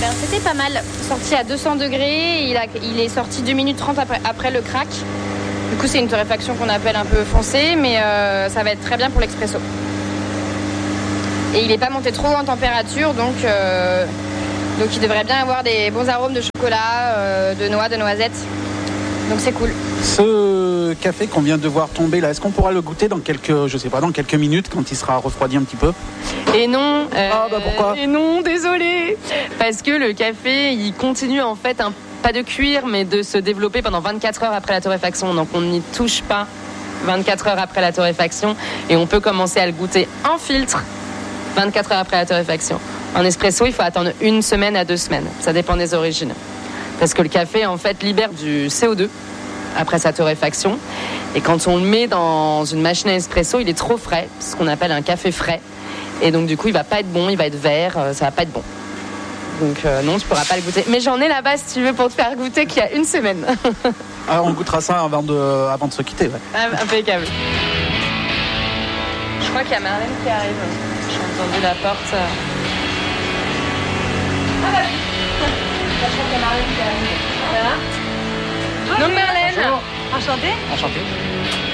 C'était pas mal. Sorti à 200 degrés, il est sorti 2 minutes 30 après le crack. Du coup, c'est une torréfaction qu'on appelle un peu foncée, mais ça va être très bien pour l'expresso. Et il n'est pas monté trop en température, donc il devrait bien avoir des bons arômes de chocolat, de noix, de noisettes. Donc c'est cool. Ce café qu'on vient de voir tomber là, est-ce qu'on pourra le goûter dans quelques minutes quand il sera refroidi un petit peu? Et non. Pourquoi? Et non, désolé. Parce que le café, il continue en fait pas de cuire, mais de se développer pendant 24 heures après la torréfaction. Donc on n'y touche pas 24 heures après la torréfaction. Et on peut commencer à le goûter en filtre 24 heures après la torréfaction. En espresso, il faut attendre 1 semaine à 2 semaines. Ça dépend des origines. Parce que le café, en fait, libère du CO2 après sa torréfaction. Et quand on le met dans une machine à espresso, il est trop frais, ce qu'on appelle un café frais. Et donc, du coup, il va pas être bon, il va être vert, ça va pas être bon. Donc, non, tu pourras pas le goûter. Mais j'en ai là-bas, si tu veux, pour te faire goûter qu'il y a 1 semaine. Alors, on goûtera ça avant de se quitter. Ouais. Impeccable. Je crois qu'il y a Marlène qui arrive. J'ai entendu la porte. Ah bah oui. Je crois qu'il y a Marlène qui arrive. Ça va? Donc Marlène. Bonjour. Enchantée. Enchanté.